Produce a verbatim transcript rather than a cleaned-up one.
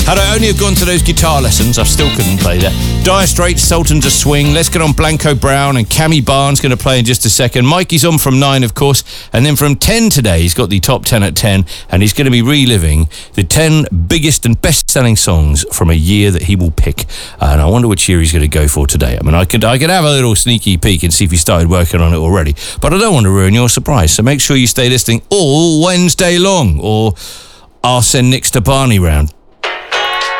Had I only have gone to those guitar lessons, I still couldn't play that. Dire Straits, Sultans of Swing. Let's get on Blanco Brown, and Cammy Barnes going to play in just a second. Mikey's on from nine, of course, and then from ten today, he's got the top ten at ten, and he's going to be reliving the ten biggest and best-selling songs from a year that he will pick. And I wonder which year he's going to go for today. I mean, I could I could have a little sneaky peek and see if he started working on it already, but I don't want to ruin your surprise. So make sure you stay listening all Wednesday long, or I'll send Nick Stepani round.